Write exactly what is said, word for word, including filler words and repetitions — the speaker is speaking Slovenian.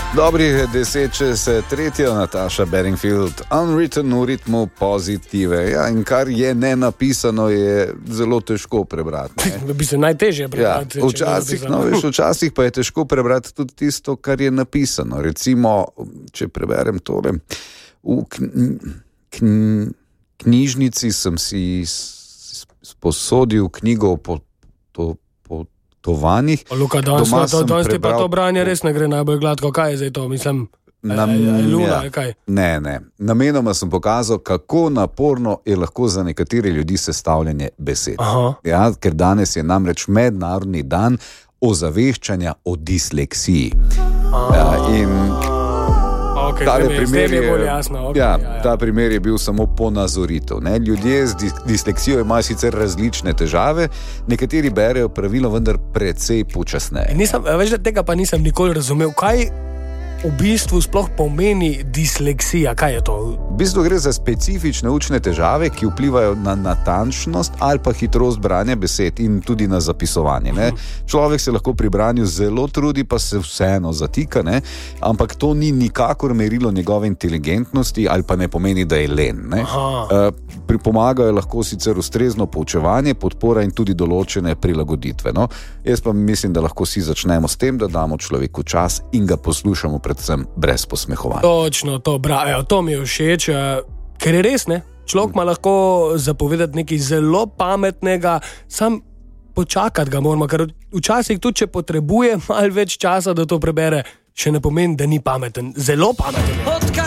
Dobrih deset čez tretjo, Nataša Bedingfield, Unwritten v ritmu pozitive. Ja, in kar je nenapisano, je zelo težko prebrati. Ne? Bi se najtežje prebrati. Ja, včasih, no, veš, včasih pa je težko prebrati tudi tisto, kar je napisano. Recimo, če preberem tole, v kn, kn, knjižnici sem si sposodil knjigo po to. Tovanih. Luka, danes, to, danes ti pa to branje res ne gre najbolj gladko. Kaj je zdaj to? Mislim, Nam, je, je luna, ja. Kaj? Ne, ne. Namenoma sem pokazal, kako naporno je lahko za nekatere ljudi sestavljanje besed. Ja, ker danes je namreč mednarodni dan ozaveščanja o disleksiji. Ja, in Okay, ta, primer je, je jasno, okay, ja, ja, ja. ta primer je bil samo ponazoritev. Ne? Ljudje z disleksijo imajo sicer različne težave, nekateri berejo pravilo, vendar precej počasneje. Nisem, več tega pa nisem nikoli razumel. Kaj v bistvu sploh pomeni disleksija? Kaj je to? V bistvu gre za specifične učne težave, ki vplivajo na natančnost ali pa hitrost branja besed in tudi na zapisovanje. Ne? Človek se lahko pri branju zelo trudi, pa se vseeno zatika, ne? Ampak to ni nikakor merilo njegove inteligentnosti ali pa ne pomeni, da je len. Ne? Uh, pripomagajo lahko sicer ustrezno poučevanje, podpora in tudi določene prilagoditve. No? Jaz pa mislim, da lahko si začnemo s tem, da damo človeku čas in ga poslušamo predvsem brez posmehovanja. Točno, to, bra, evo, to mi je všeč, ker je res, ne? Človek ima lahko zapovedati nekaj zelo pametnega, sam počakati ga moramo, ker včasih tudi, če potrebuje malo več časa, da to prebere, še ne pomeni, da ni pameten. Zelo pameten.